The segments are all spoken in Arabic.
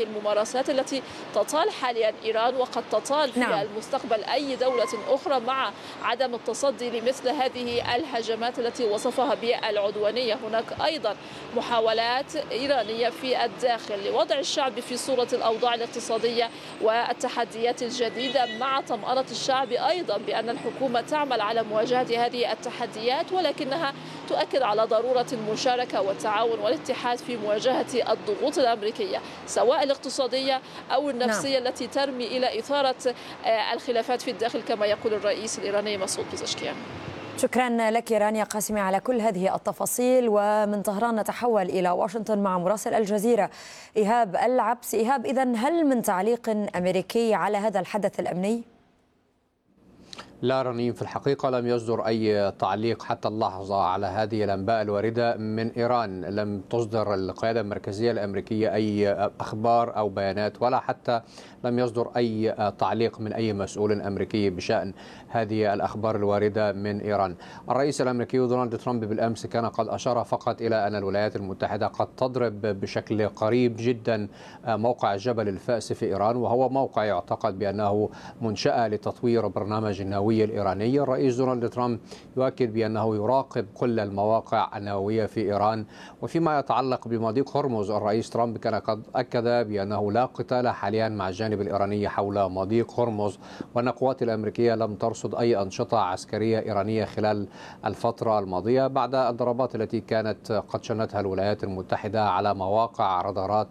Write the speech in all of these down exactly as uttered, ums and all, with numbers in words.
هذه الممارسات التي تطال حاليا إيران وقد تطال في نعم. المستقبل أي دولة أخرى مع عدم التصدي لمثل هذه الهجمات التي وصفها بالعدوانية. هناك أيضا محاولات إيرانية في الداخل لوضع الشعب في صورة الأوضاع الاقتصادية والتحديات الجديدة، مع طمأنة الشعب أيضا بأن الحكومة تعمل على مواجهة هذه التحديات، ولكنها تؤكد على ضرورة المشاركة والتعاون والاتحاد في مواجهة الضغوط الأمريكية سواء الاقتصادية أو النفسية نعم. التي ترمي إلى إثارة الخلافات في الداخل كما يقول الرئيس الإيراني مسعود بيزشكيان. شكرا لك رانيا قاسمي على كل هذه التفاصيل. ومن طهران نتحول إلى واشنطن مع مراسل الجزيرة إيهاب العبس. إيهاب، إذن هل من تعليق أمريكي على هذا الحدث الأمني؟ لا رنيم، في الحقيقة لم يصدر أي تعليق حتى اللحظة على هذه الأنباء الواردة من إيران. لم تصدر القيادة المركزية الأمريكية أي أخبار أو بيانات، ولا حتى لم يصدر أي تعليق من أي مسؤول أمريكي بشأن هذه الأخبار الواردة من إيران. الرئيس الأمريكي دونالد ترامب بالأمس كان قد أشار فقط إلى أن الولايات المتحدة قد تضرب بشكل قريب جدا موقع جبل الفأس في إيران، وهو موقع يعتقد بأنه منشأة لتطوير برنامج النووي الإيراني. الرئيس دونالد ترامب يؤكد بأنه يراقب كل المواقع النووية في إيران. وفيما يتعلق بمضيق هرمز، الرئيس ترامب كان قد أكد بأنه لا قتال حاليا مع الجانب الإيراني حول مضيق هرمز، وأن القوات الأمريكية لم ترصد أي أنشطة عسكرية إيرانية خلال الفترة الماضية بعد الضربات التي كانت قد شنتها الولايات المتحدة على مواقع رادارات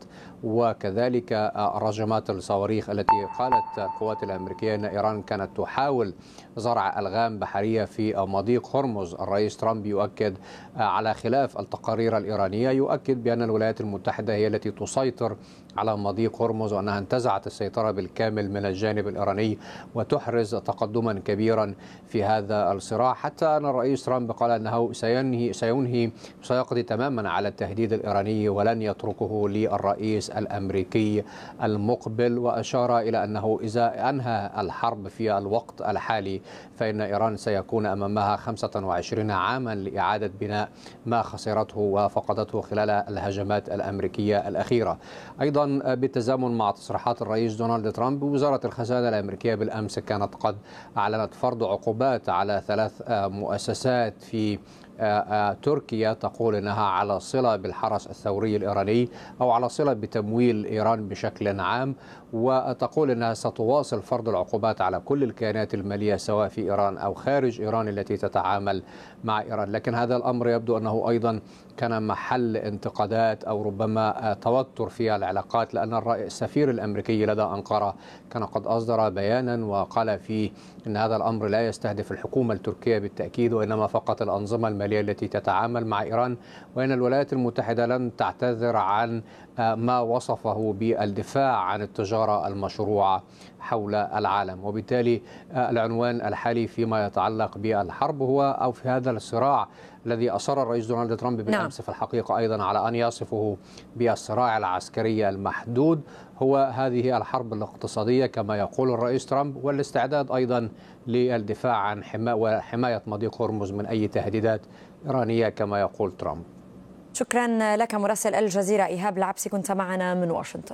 وكذلك رجمات الصواريخ التي قالت القوات الأمريكية أن إيران كانت تحاول زرع ألغام بحرية في مضيق هرمز. الرئيس ترامب يؤكد على خلاف التقارير الإيرانية، يؤكد بأن الولايات المتحدة هي التي تسيطر على مضيق هرمز، وأنها انتزعت السيطرة بالكامل من الجانب الإيراني وتحرز تقدما كبيرا في هذا الصراع، حتى أن الرئيس ترامب قال أنه سينهي سينهي سيقضي تماما على التهديد الإيراني ولن يتركه للرئيس الأمريكي المقبل. وأشار إلى أنه إذا أنهى الحرب في الوقت الحالي فإن إيران سيكون أمامها خمسة وعشرين عاما لإعادة بناء ما خسرته وفقدته خلال الهجمات الأمريكية الأخيرة. أيضا بالتزامن مع تصريحات الرئيس دونالد ترامب، وزارة الخزانة الأمريكية بالأمس كانت قد أعلنت فرض عقوبات على ثلاث مؤسسات في تركيا تقول أنها على صلة بالحرس الثوري الإيراني أو على صلة بتمويل إيران بشكل عام، وتقول أنها ستواصل فرض العقوبات على كل الكيانات المالية سواء في إيران أو خارج إيران التي تتعامل مع إيران. لكن هذا الأمر يبدو أنه أيضا كان محل انتقادات أو ربما توتر في العلاقات، لأن السفير الأمريكي لدى أنقرة كان قد أصدر بيانا وقال فيه أن هذا الأمر لا يستهدف الحكومة التركية بالتأكيد، وإنما فقط الأنظمة المالية التي تتعامل مع إيران، وإن الولايات المتحدة لن تعتذر عن ما وصفه بالدفاع عن التجارة المشروعة حول العالم. وبالتالي العنوان الحالي فيما يتعلق بالحرب هو أو في هذا الصراع الذي أصر الرئيس دونالد ترامب بالأمس نعم. في الحقيقة أيضا على أن يصفه بالصراع العسكري المحدود، هو هذه الحرب الاقتصادية كما يقول الرئيس ترامب، والاستعداد أيضا للدفاع عن حماية مضيق هرمز من أي تهديدات إيرانية كما يقول ترامب. شكرا لك مراسل الجزيرة إيهاب العبسي، كنت معنا من واشنطن.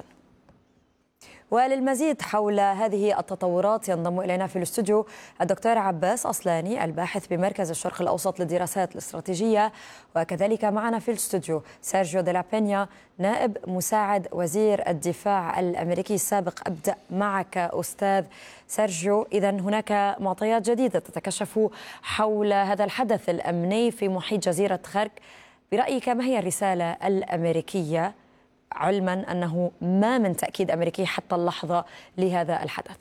وللمزيد حول هذه التطورات ينضم إلينا في الاستوديو الدكتور عباس أصلاني الباحث بمركز الشرق الأوسط للدراسات الاستراتيجية، وكذلك معنا في الاستوديو سيرجيو دي لا بينيا نائب مساعد وزير الدفاع الأمريكي السابق. أبدأ معك أستاذ سيرجيو. إذن هناك معطيات جديدة تتكشف حول هذا الحدث الأمني في محيط جزيرة خرك. برأيك ما هي الرسالة الأمريكية، علما أنه ما من تأكيد أمريكي حتى اللحظة لهذا الحدث؟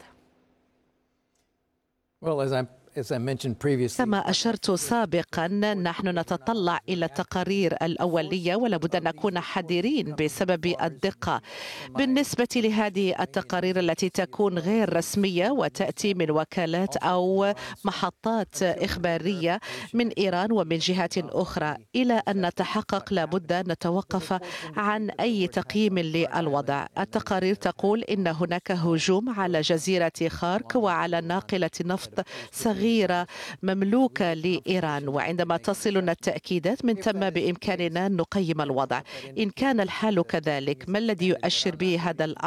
Well, as I'm كما أشرت سابقا، نحن نتطلع إلى التقارير الأولية ولا بد أن نكون حذرين بسبب الدقة بالنسبة لهذه التقارير التي تكون غير رسمية وتأتي من وكالات أو محطات إخبارية من إيران ومن جهات أخرى. إلى أن نتحقق لابد أن نتوقف عن أي تقييم للوضع. التقارير تقول إن هناك هجوم على جزيرة خارك وعلى ناقلة نفط صغيرة مملوكة لإيران، وعندما تصلنا التأكيدات من ثم بإمكاننا أن نقيم الوضع. إن كان الحال كذلك، ما الذي يؤشر به هذا الأمر؟